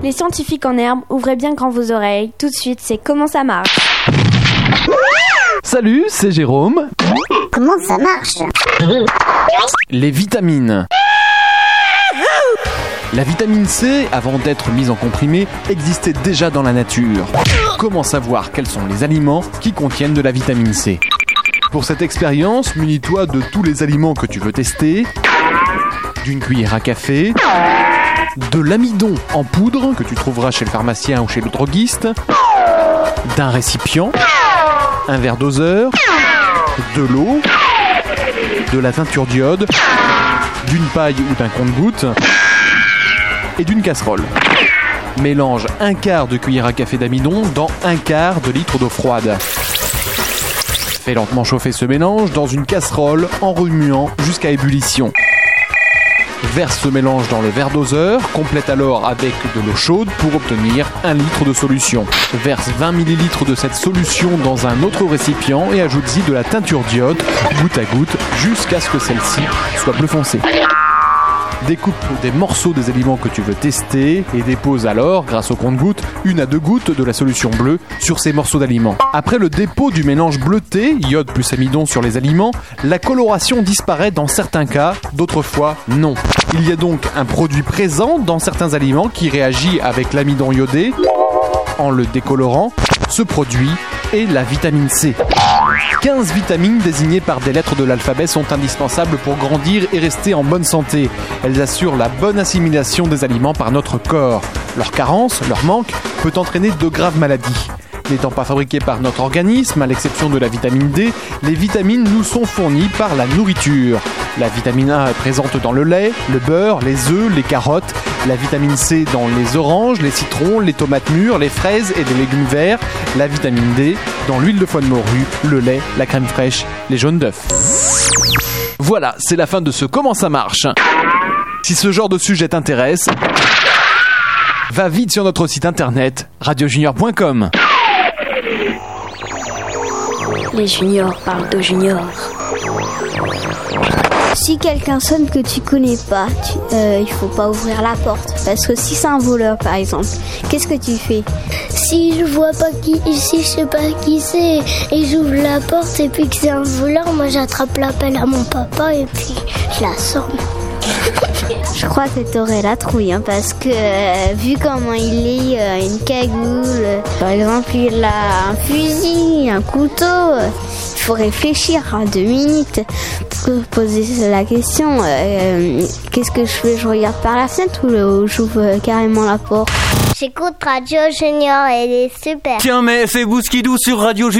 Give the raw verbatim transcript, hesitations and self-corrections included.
Les scientifiques en herbe, ouvrez bien grand vos oreilles. Tout de suite, c'est Comment ça marche. Salut, c'est Jérôme. Comment ça marche? Les vitamines. La vitamine C, avant d'être mise en comprimé, existait déjà dans la nature. Comment savoir quels sont les aliments qui contiennent de la vitamine C? Pour cette expérience, munis-toi de tous les aliments que tu veux tester, d'une cuillère à café, de l'amidon en poudre que tu trouveras chez le pharmacien ou chez le droguiste, d'un récipient, un verre doseur, de l'eau, de la teinture d'iode, d'une paille ou d'un compte-gouttes et d'une casserole. Mélange un quart de cuillère à café d'amidon dans un quart de litre d'eau froide. Fais lentement chauffer ce mélange dans une casserole en remuant jusqu'à ébullition. Verse ce mélange dans le verre doseur, complète alors avec de l'eau chaude pour obtenir un litre de solution. Verse vingt millilitres de cette solution dans un autre récipient et ajoute-y de la teinture d'iode, goutte à goutte, jusqu'à ce que celle-ci soit bleu foncé. Découpe des morceaux des aliments que tu veux tester et dépose alors, grâce au compte-gouttes, une à deux gouttes de la solution bleue sur ces morceaux d'aliments. Après le dépôt du mélange bleuté, iode plus amidon sur les aliments, la coloration disparaît dans certains cas, d'autres fois non. Il y a donc un produit présent dans certains aliments qui réagit avec l'amidon iodé en le décolorant. Ce produit est la vitamine C. quinze vitamines désignées par des lettres de l'alphabet sont indispensables pour grandir et rester en bonne santé. Elles assurent la bonne assimilation des aliments par notre corps. Leur carence, leur manque, peut entraîner de graves maladies. N'étant pas fabriquées par notre organisme, à l'exception de la vitamine D, les vitamines nous sont fournies par la nourriture. La vitamine A est présente dans le lait, le beurre, les œufs, les carottes. La vitamine C dans les oranges, les citrons, les tomates mûres, les fraises et les légumes verts. La vitamine D dans l'huile de foie de morue, le lait, la crème fraîche, les jaunes d'œufs. Voilà, c'est la fin de ce Comment ça marche. Si ce genre de sujet t'intéresse, va vite sur notre site internet radio junior point com. Les juniors parlent de juniors. Si quelqu'un sonne que tu connais pas, tu, euh, il faut pas ouvrir la porte. Parce que si c'est un voleur par exemple, qu'est-ce que tu fais? Si je vois pas qui, si je sais pas qui c'est, et j'ouvre la porte et puis que c'est un voleur, moi j'attrape l'appel à mon papa et puis je la sors. Je crois que t'aurais la trouille, hein, parce que euh, vu comment il est, euh, une cagoule, euh, par exemple il a un fusil, un couteau, euh, il faut réfléchir hein, deux minutes pour poser la question, euh, qu'est-ce que je fais? Je regarde par la fenêtre ou, ou j'ouvre euh, carrément la porte? J'écoute Radio Junior, elle est super. Tiens mais fais bousquidou sur Radio Junior.